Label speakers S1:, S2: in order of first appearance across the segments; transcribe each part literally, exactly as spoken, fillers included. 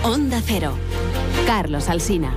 S1: Onda Cero. Carlos Alsina.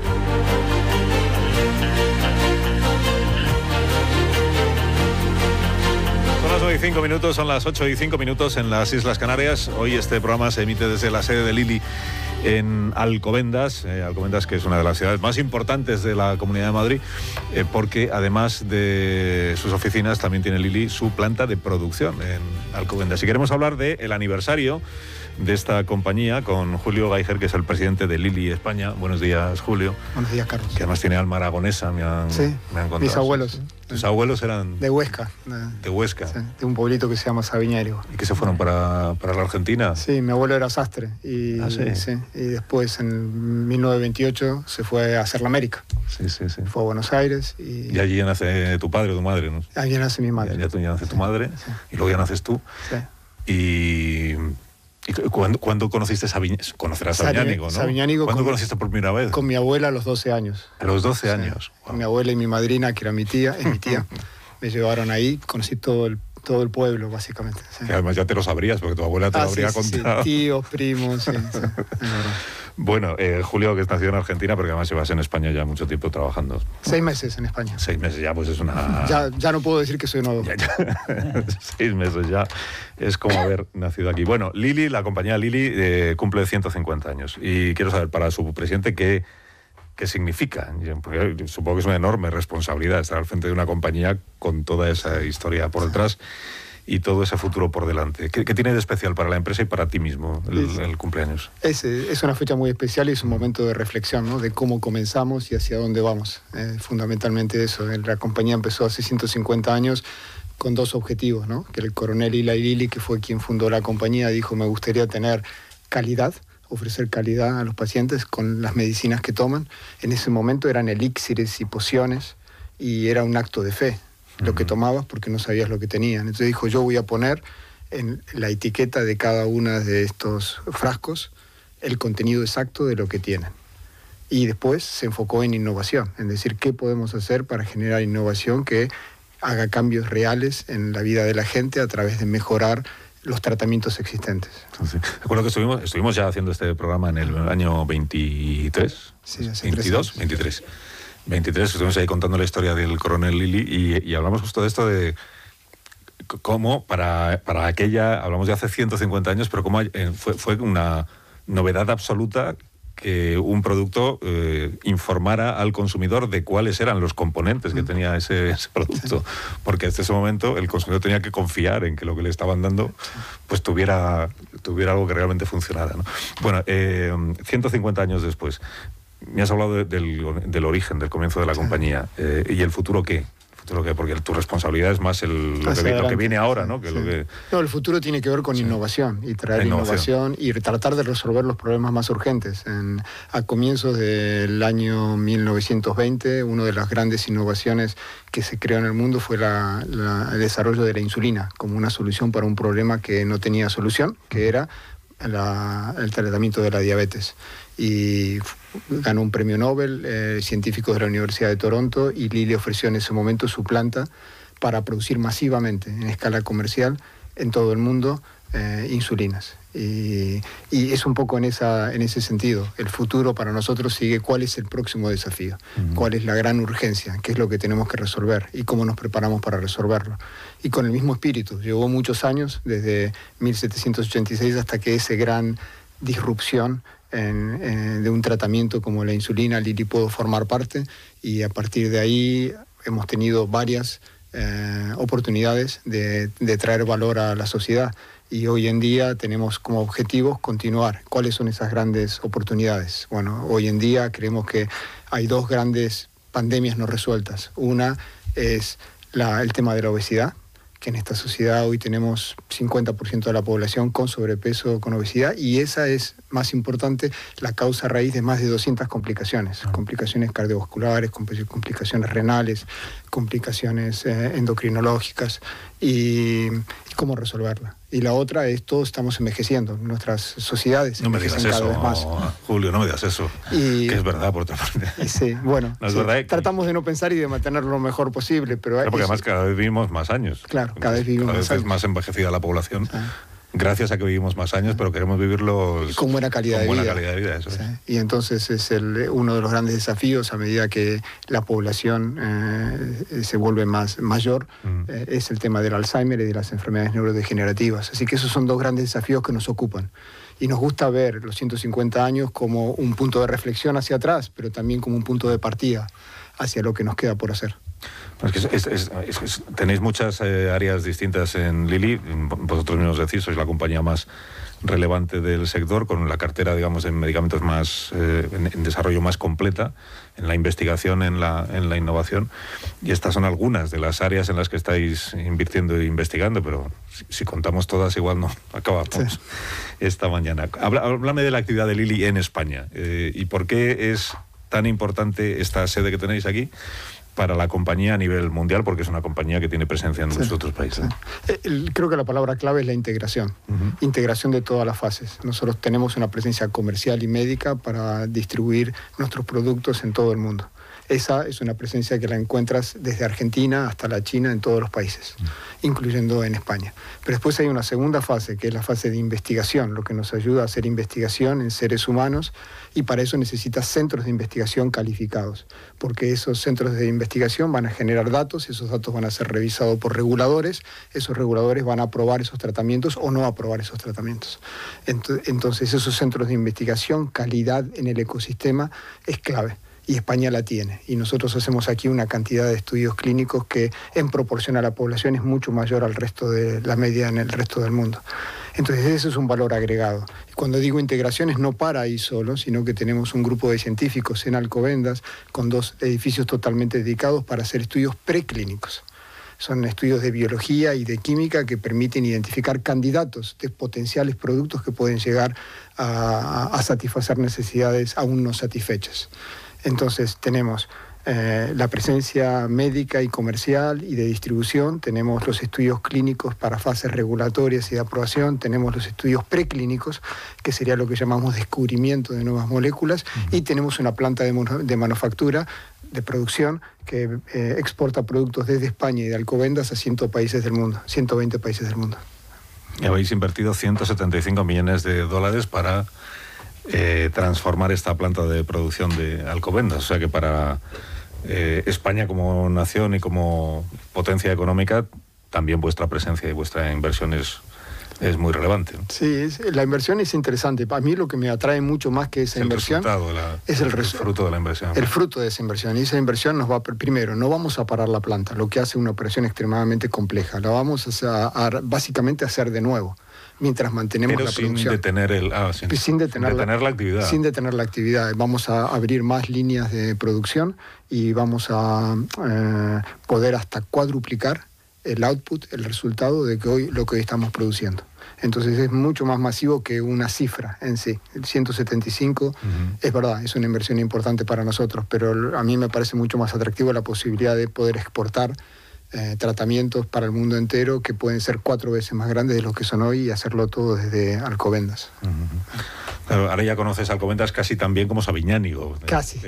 S2: Son las nueve y cinco minutos, son las ocho y cinco minutos en las Islas Canarias. Hoy este programa se emite desde la sede de Lili en Alcobendas, eh, Alcobendas, que es una de las ciudades más importantes de la Comunidad de Madrid, eh, porque además de sus oficinas también tiene Lili su planta de producción en Alcobendas. Y queremos hablar del aniversario de esta compañía con Julio Geiger, que es el presidente de Lili España. Buenos días, Julio.
S3: Buenos días, Carlos.
S2: Que además tiene alma aragonesa, me han,
S3: sí,
S2: me han contado.
S3: Mis abuelos.
S2: Sí. ¿Tus abuelos eran...?
S3: De Huesca. De,
S2: de Huesca.
S3: Sí, de un pueblito que se llama Sabiñánigo.
S2: ¿Y que se fueron para, para la Argentina?
S3: Sí, mi abuelo era sastre. Y,
S2: ¿Ah, sí?
S3: Sí, y después, en mil novecientos veintiocho, se fue a hacer la América.
S2: Sí, sí, sí.
S3: Fue a Buenos Aires. Y,
S2: y allí ya nace tu padre o tu madre, ¿no?
S3: Allí nace mi madre.
S2: Ya, ya, tú, ya nace
S3: sí,
S2: tu madre, sí. Y luego ya naces tú.
S3: Sí.
S2: Y... ¿Y cuándo, cuándo conociste Sabiñánigo? Conocerás Sabiñánigo, ¿no?
S3: Sabiñánigo.
S2: ¿Cuándo
S3: con,
S2: conociste por primera vez?
S3: Con mi abuela a los doce años.
S2: A los doce
S3: sí.
S2: años. Wow.
S3: Mi abuela y mi madrina, que era mi tía, es mi tía, me llevaron ahí, conocí todo el, todo el pueblo, básicamente. Sí.
S2: Que además ya te lo sabrías, porque tu abuela te
S3: ah,
S2: lo habría
S3: sí,
S2: contado.
S3: Sí, tíos, primos, sí, sí,
S2: Bueno, eh, Julio, que nació en Argentina, porque además llevas en España ya mucho tiempo trabajando.
S3: Seis meses en España.
S2: Seis meses ya, pues es una...
S3: Ya, ya no puedo decir que soy nuevo.
S2: Ya, ya. Seis meses ya es como haber nacido aquí. Bueno, Lili, la compañía Lili, eh, cumple ciento cincuenta años. Y quiero saber, para su presidente, ¿qué, qué significa? Porque supongo que es una enorme responsabilidad estar al frente de una compañía con toda esa historia por detrás y todo ese futuro por delante. ¿Qué, qué tiene de especial para la empresa y para ti mismo el,
S3: es,
S2: el cumpleaños?
S3: Es, es una fecha muy especial y es un momento de reflexión, ¿no? De cómo comenzamos y hacia dónde vamos. Eh, fundamentalmente eso. La compañía empezó hace ciento cincuenta años con dos objetivos, ¿no? Que el coronel Eli Lilly, que fue quien fundó la compañía, dijo: me gustaría tener calidad, ofrecer calidad a los pacientes con las medicinas que toman. En ese momento eran elixires y pociones y era un acto de fe lo que tomabas, porque no sabías lo que tenían. Entonces dijo: yo voy a poner en la etiqueta de cada uno de estos frascos el contenido exacto de lo que tienen. Y después se enfocó en innovación, en decir qué podemos hacer para generar innovación que haga cambios reales en la vida de la gente a través de mejorar los tratamientos existentes.
S2: Sí. Recuerdo que estuvimos, estuvimos ya haciendo este programa en el año veintitrés,
S3: sí, hace
S2: veintidós, veintitrés. veintitrés, estuvimos ahí contando la historia del coronel Lilly y, y hablamos justo de esto de cómo para, para aquella, hablamos de hace ciento cincuenta años, pero cómo eh, fue, fue una novedad absoluta que un producto eh, informara al consumidor de cuáles eran los componentes que tenía ese, ese producto, porque hasta ese momento el consumidor tenía que confiar en que lo que le estaban dando pues tuviera, tuviera algo que realmente funcionara, ¿no? Bueno, eh, ciento cincuenta años después, me has hablado de, del, del origen, del comienzo de la compañía, eh, ¿y el futuro qué? Futuro qué? Porque tu responsabilidad es más el, lo, que, lo que viene ahora, ¿no? Que
S3: sí.
S2: lo que...
S3: No, el futuro tiene que ver con sí. innovación y traer innovación. innovación y tratar de resolver los problemas más urgentes. En, a comienzos del año mil novecientos veinte, una de las grandes innovaciones que se creó en el mundo fue la, la, el desarrollo de la insulina como una solución para un problema que no tenía solución, que era la, el tratamiento de la diabetes. Y ganó un premio Nobel, eh, científicos de la Universidad de Toronto, y Lilly ofreció en ese momento su planta para producir masivamente, en escala comercial, en todo el mundo, eh, insulinas. Y, y es un poco en, esa, en ese sentido. El futuro para nosotros sigue cuál es el próximo desafío, uh-huh. cuál es la gran urgencia, qué es lo que tenemos que resolver y cómo nos preparamos para resolverlo. Y con el mismo espíritu. Llevó muchos años, desde mil setecientos ochenta y seis hasta que esa gran disrupción En, en, de un tratamiento como la insulina, Lilly pudo formar parte, y a partir de ahí hemos tenido varias eh, oportunidades de, de traer valor a la sociedad, y hoy en día tenemos como objetivos continuar. ¿Cuáles son esas grandes oportunidades? Bueno, hoy en día creemos que hay dos grandes pandemias no resueltas. Una es la, el tema de la obesidad, que en esta sociedad hoy tenemos cincuenta por ciento de la población con sobrepeso, con obesidad, y esa es, más importante, la causa raíz de más de doscientas complicaciones, ah. complicaciones cardiovasculares, complicaciones renales, complicaciones eh, endocrinológicas, y, y cómo resolverla. Y la otra es, todos estamos envejeciendo, nuestras sociedades
S2: no me digas
S3: cada
S2: eso,
S3: vez más.
S2: Julio, no me digas eso, y, que es verdad por otra parte.
S3: Y sí, bueno,
S2: no, es
S3: sí,
S2: verdad
S3: tratamos de no pensar y de mantenerlo lo mejor posible, pero...
S2: Claro, porque
S3: es,
S2: además cada vez vivimos más años.
S3: Claro, cada vez vivimos
S2: cada
S3: más
S2: vez
S3: años.
S2: es más envejecida la población.
S3: Ah.
S2: gracias a que vivimos más años, pero queremos vivirlos
S3: con buena calidad,
S2: con buena
S3: de, vida.
S2: calidad de vida. Eso
S3: sí.
S2: es.
S3: Y entonces es el, uno de los grandes desafíos a medida que la población eh, se vuelve más mayor, mm. eh, es el tema del Alzheimer y de las enfermedades neurodegenerativas. Así que esos son dos grandes desafíos que nos ocupan. Y nos gusta ver los ciento cincuenta años como un punto de reflexión hacia atrás, pero también como un punto de partida hacia lo que nos queda por hacer.
S2: Es que es, es, es, es, tenéis muchas eh, áreas distintas en Lilly. Vosotros mismos decís, sois la compañía más relevante del sector, con la cartera, digamos, en medicamentos más, eh, en, en desarrollo más completa, en la investigación, en la, en la innovación. Y estas son algunas de las áreas en las que estáis invirtiendo e investigando, pero si, si contamos todas, igual no acabamos sí. esta mañana. Habla, háblame de la actividad de Lilly en España eh, y por qué es tan importante esta sede que tenéis aquí para la compañía a nivel mundial, porque es una compañía que tiene presencia en sí, muchos otros países.
S3: Sí. El, creo que la palabra clave es la integración, uh-huh. integración de todas las fases. Nosotros tenemos una presencia comercial y médica para distribuir nuestros productos en todo el mundo. Esa es una presencia que la encuentras desde Argentina hasta la China en todos los países, uh-huh. incluyendo en España. Pero después hay una segunda fase, que es la fase de investigación, lo que nos ayuda a hacer investigación en seres humanos, y para eso necesitas centros de investigación calificados, porque esos centros de investigación van a generar datos, esos datos van a ser revisados por reguladores, esos reguladores van a aprobar esos tratamientos o no aprobar esos tratamientos. Entonces, esos centros de investigación, calidad en el ecosistema es clave. Y España la tiene. Y nosotros hacemos aquí una cantidad de estudios clínicos que en proporción a la población es mucho mayor al resto de la media en el resto del mundo. Entonces ese es un valor agregado. Y cuando digo integraciones no para ahí solo, sino que tenemos un grupo de científicos en Alcobendas con dos edificios totalmente dedicados para hacer estudios preclínicos. Son estudios de biología y de química que permiten identificar candidatos de potenciales productos que pueden llegar a, a satisfacer necesidades aún no satisfechas. Entonces tenemos eh, la presencia médica y comercial y de distribución, tenemos los estudios clínicos para fases regulatorias y de aprobación, tenemos los estudios preclínicos, que sería lo que llamamos descubrimiento de nuevas moléculas, uh-huh. y tenemos una planta de, de manufactura, de producción, que eh, exporta productos desde España y de Alcobendas a ciento países del mundo, ciento veinte países del mundo.
S2: Y habéis invertido ciento setenta y cinco millones de dólares para Eh, transformar esta planta de producción de Alcobendas. O sea que para eh, España como nación y como potencia económica, también vuestra presencia y vuestra inversión es, es muy relevante, ¿no?
S3: Sí, es, la inversión es interesante. Para mí lo que me atrae mucho más que esa
S2: es
S3: inversión
S2: el de la,
S3: es el,
S2: el fruto de la inversión.
S3: El fruto de esa inversión. Y esa inversión nos va a, primero, no vamos a parar la planta, lo que hace una operación extremadamente compleja. La vamos a, a básicamente a hacer de nuevo, mientras mantenemos
S2: Pero
S3: la
S2: sin
S3: producción.
S2: Detener el, ah, sin,
S3: sin, detener
S2: sin detener la, la actividad.
S3: Sin detener la actividad. Vamos a abrir más líneas de producción y vamos a eh, poder hasta cuadruplicar el output, el resultado de que hoy, lo que hoy estamos produciendo. Entonces es mucho más masivo que una cifra en sí. El ciento setenta y cinco, uh-huh. es verdad, es una inversión importante para nosotros, pero a mí me parece mucho más atractivo la posibilidad de poder exportar Eh, tratamientos para el mundo entero que pueden ser cuatro veces más grandes de los que son hoy y hacerlo todo desde Alcobendas.
S2: Uh-huh. Claro, ahora ya conoces Alcobendas casi tan bien como Sabiñánigo.
S3: Casi.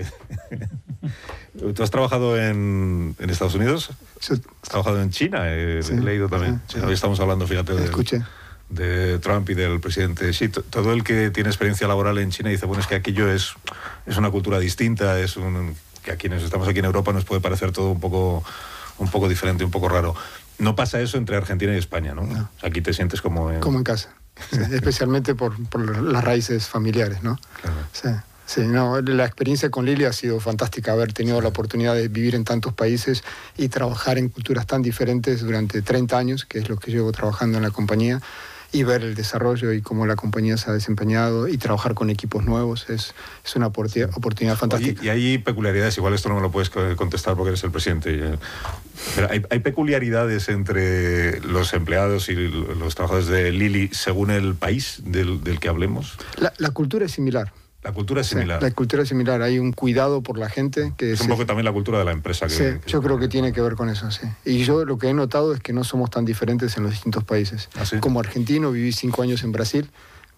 S2: ¿Tú has trabajado en, en Estados Unidos?
S3: Sí.
S2: ¿Has trabajado en China? He, sí, he leído también. Sí, sí. Hoy estamos hablando, fíjate, del, de Trump y del presidente Xi. Todo el que tiene experiencia laboral en China dice, bueno, es que aquello es, es una cultura distinta, es un, que a quienes estamos aquí en Europa nos puede parecer todo un poco... un poco diferente, un poco raro. No pasa eso entre Argentina y España, ¿no? no. Aquí te sientes como en...
S3: Como en casa, sí, especialmente por, por las raíces familiares, ¿no?
S2: Claro.
S3: Sí, sí, no, la experiencia con Lilly ha sido fantástica, haber tenido sí. la oportunidad de vivir en tantos países y trabajar en culturas tan diferentes durante treinta años, que es lo que llevo trabajando en la compañía, y ver el desarrollo y cómo la compañía se ha desempeñado y trabajar con equipos nuevos es, es una oportunidad, oportunidad fantástica.
S2: Y, y hay peculiaridades, igual esto no me lo puedes contestar porque eres el presidente, pero hay, hay peculiaridades entre los empleados y los trabajadores de Lilly según el país del, del que hablemos.
S3: La, la cultura es similar.
S2: La cultura es similar.
S3: Sí, la cultura es similar. Hay un cuidado por la gente. Que
S2: es un
S3: sí,
S2: poco también la cultura de la empresa. Que,
S3: sí,
S2: que
S3: yo creo que tiene que ver con eso, sí. Y yo lo que he notado es que no somos tan diferentes en los distintos países.
S2: ¿Ah, sí?
S3: Como argentino, viví cinco años en Brasil,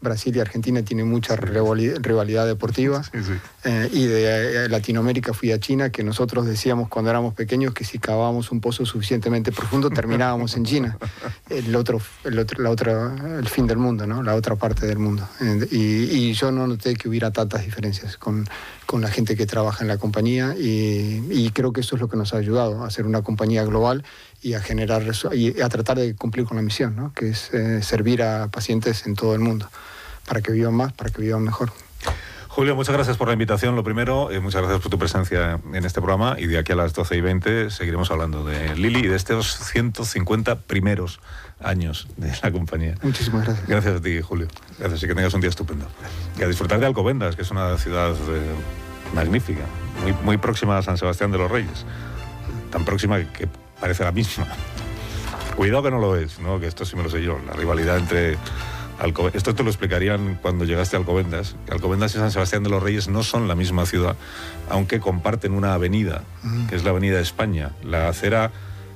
S3: Brasil y Argentina tienen mucha rivalidad, rivalidad deportiva. Sí, sí. Eh, y de eh, Latinoamérica fui a China, que nosotros decíamos cuando éramos pequeños que si cavábamos un pozo suficientemente profundo terminábamos en China, el otro, el otro, la otra, el fin del mundo, ¿no? La otra parte del mundo. Eh, y, y yo no noté que hubiera tantas diferencias con, con la gente que trabaja en la compañía y, y creo que eso es lo que nos ha ayudado a ser una compañía global y a generar y a tratar de cumplir con la misión, ¿no? Que es eh, servir a pacientes en todo el mundo para que vivan más, para que vivan mejor.
S2: Julio, muchas gracias por la invitación, lo primero, eh, muchas gracias por tu presencia en este programa y de aquí a las doce y veinte seguiremos hablando de Lilly y de estos ciento cincuenta primeros años de la compañía.
S3: Muchísimas gracias.
S2: Gracias a ti, Julio. Gracias y que tengas un día estupendo. Y a disfrutar de Alcobendas, que es una ciudad eh, magnífica, muy, muy próxima a San Sebastián de los Reyes, tan próxima que parece la misma. Cuidado que no lo es, ¿no? Que esto sí me lo sé yo, la rivalidad entre Alcobendas. Esto te lo explicarían cuando llegaste a Alcobendas. Alcobendas y San Sebastián de los Reyes no son la misma ciudad, aunque comparten una avenida, mm. que es la Avenida de España. La acera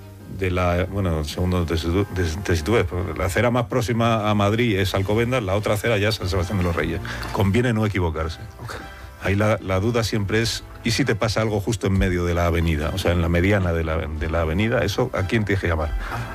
S2: de la, bueno, segundo te sitúes, la acera más próxima a Madrid es Alcobendas, la otra acera ya es San Sebastián de los Reyes. Conviene no equivocarse. Okay. Ahí la, la duda siempre es, ¿y si te pasa algo justo en medio de la avenida? O sea, en la mediana de la, de la avenida, ¿eso a quién tienes que llamar?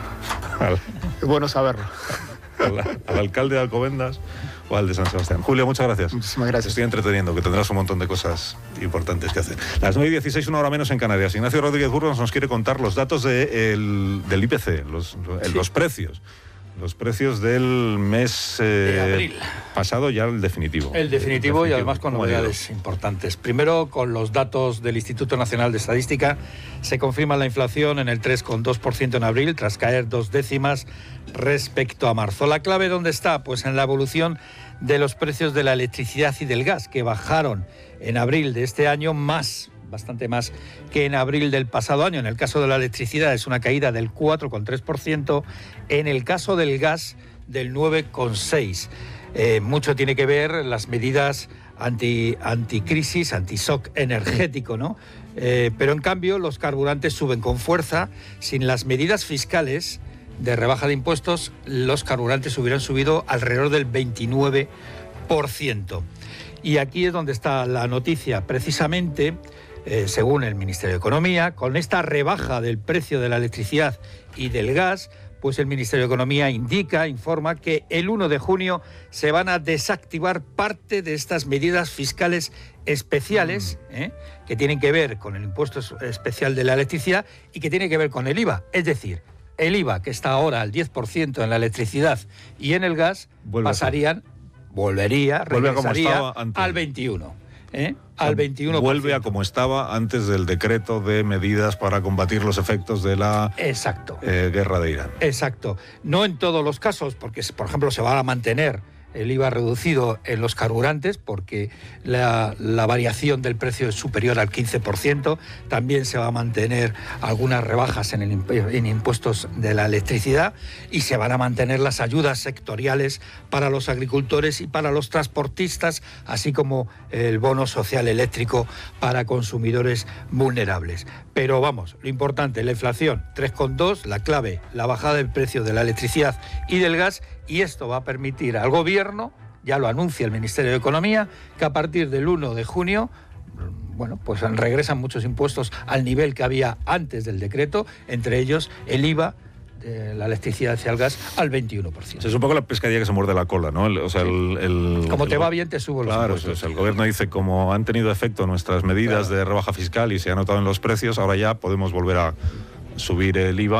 S2: Al,
S3: es bueno saberlo.
S2: Al, al alcalde de Alcobendas o al de San Sebastián. Julio, muchas gracias.
S3: Muchísimas gracias.
S2: Te estoy entreteniendo, que tendrás un montón de cosas importantes que hacer. Las nueve y dieciséis, una hora menos en Canarias. Ignacio Rodríguez Burgos nos quiere contar los datos de el, del I P C, los, sí. los precios. Los precios del mes eh,
S4: de abril
S2: pasado, ya el definitivo.
S4: El definitivo, el definitivo. Y además con novedades importantes. Primero, con los datos del Instituto Nacional de Estadística, se confirma la inflación en el tres coma dos por ciento en abril, tras caer dos décimas respecto a marzo. ¿La clave dónde está? Pues en la evolución de los precios de la electricidad y del gas, que bajaron en abril de este año más, bastante más que en abril del pasado año. En el caso de la electricidad es una caída del cuatro coma tres por ciento, en el caso del gas del nueve coma seis por ciento. Eh, mucho tiene que ver las medidas anti, anticrisis, anti-shock energético, ¿no? Eh, pero en cambio los carburantes suben con fuerza. Sin las medidas fiscales de rebaja de impuestos, los carburantes hubieran subido alrededor del veintinueve por ciento. Y aquí es donde está la noticia, precisamente. Eh, según el Ministerio de Economía, con esta rebaja del precio de la electricidad y del gas, pues el Ministerio de Economía indica, informa que el uno de junio se van a desactivar parte de estas medidas fiscales especiales, ¿eh? que tienen que ver con el impuesto especial de la electricidad y que tienen que ver con el I V A. Es decir, el I V A, que está ahora al diez por ciento en la electricidad y en el gas, Vuelve pasarían, volvería, regresaría al veintiuno por ciento. ¿Eh? Al veintiuno por ciento.
S2: Vuelve a como estaba antes del decreto de medidas para combatir los efectos de la
S4: Exacto.
S2: Eh, guerra de Irán.
S4: Exacto. No en todos los casos, porque, por ejemplo, se va a mantener el I V A reducido en los carburantes, porque la, la variación del precio es superior al quince por ciento. También se va a mantener algunas rebajas en, el, en impuestos de la electricidad y se van a mantener las ayudas sectoriales para los agricultores y para los transportistas, así como el bono social eléctrico para consumidores vulnerables. Pero vamos, lo importante, la inflación tres coma dos, la clave, la bajada del precio de la electricidad y del gas, y esto va a permitir al gobierno, ya lo anuncia el Ministerio de Economía, que a partir del uno de junio, bueno, pues regresan muchos impuestos al nivel que había antes del decreto, entre ellos el I V A de la electricidad y el gas al veintiuno por ciento.
S2: Es un poco la pescadilla que se muerde la cola, ¿no? El, o sea, sí. el, el,
S4: como te
S2: el,
S4: va bien, te subo los
S2: claro,
S4: impuestos.
S2: Claro, el gobierno dice, como han tenido efecto nuestras medidas claro. de rebaja fiscal y se ha notado en los precios, ahora ya podemos volver a subir el I V A.